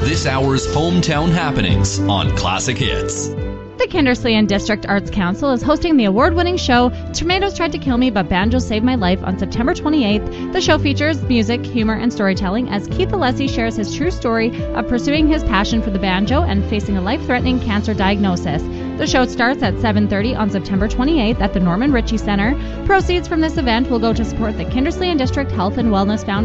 this hour's hometown happenings on Classic Hits. The Kindersley District Arts Council is hosting the award-winning show Tomatoes Tried to Kill Me but Banjos Saved My Life on September 28th. The show features music, humor, and storytelling as Keith Alessi shares his true story of pursuing his passion for the banjo and facing a life-threatening cancer diagnosis. The show starts at 7:30 on September 28th at the Norman Ritchie Center. Proceeds from this event will go to support the Kindersley District Health and Wellness Foundation.